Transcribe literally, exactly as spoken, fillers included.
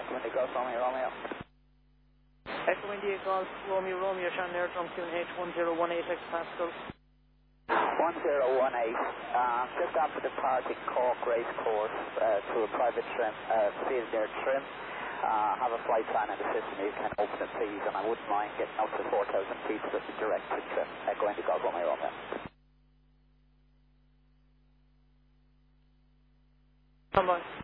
Echo India Golf Romeo Romeo. Echo India Golf Romeo Romeo, Shan Air Drum Tune H one zero one eight hectopascal. one zero one eight, um, just after departing Cork Race Course uh, to a private trim, uh, field near Trim. Uh, have a flight plan in the system, you can open it please, and I wouldn't mind getting up to four thousand feet so it's direct to Trim. Echo India Golf Romeo Romeo. Come on.